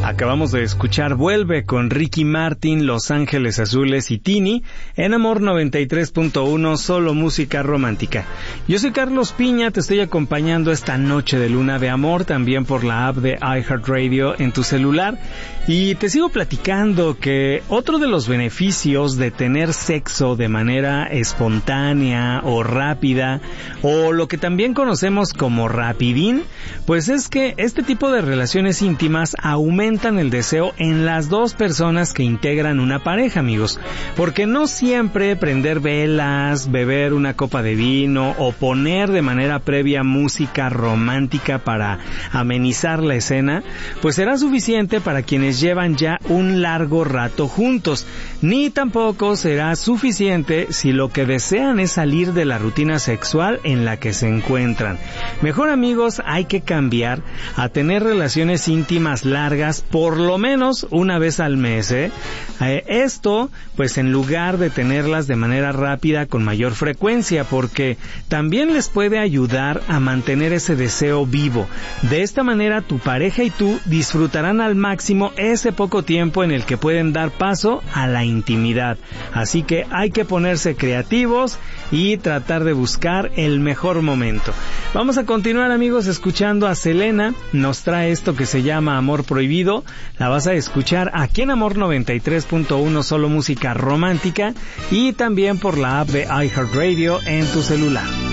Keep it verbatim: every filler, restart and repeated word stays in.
Acabamos de escuchar Vuelve con Ricky Martin, Los Ángeles Azules y Tini en Amor noventa y tres punto uno, solo música romántica. Yo soy Carlos Piña, te estoy acompañando esta noche de luna de amor, también por la app de iHeartRadio en tu celular. Y te sigo platicando que otro de los beneficios de tener sexo de manera espontánea o rápida, o lo que también conocemos como rapidín, pues es que este tipo de relaciones íntimas aumentan el deseo en las dos personas que integran una pareja, amigos, porque no siempre prender velas, beber una copa de vino o poner de manera previa música romántica para amenizar la escena, pues será suficiente para quienes llevan ya un largo rato juntos, ni tampoco será suficiente si lo que desean es salir de la rutina sexual en la que se encuentran. Mejor, amigos, hay que cambiar a tener relaciones íntimas largas por lo menos una vez al mes, ¿eh? Eh, esto, pues en lugar de tenerlas de manera rápida con mayor frecuencia, porque también les puede ayudar a mantener ese deseo vivo. De esta manera, tu pareja y tú disfrutarán al máximo ese poco tiempo en el que pueden dar paso a la intimidad. Así que hay que ponerse creativos y tratar de buscar el mejor momento. Vamos a continuar, amigos, escuchando a Selena. Nos trae esto que se llama Amor Prohibido. La vas a escuchar aquí en Amor noventa y tres punto uno, solo música romántica, y también por la app de iHeartRadio en tu celular.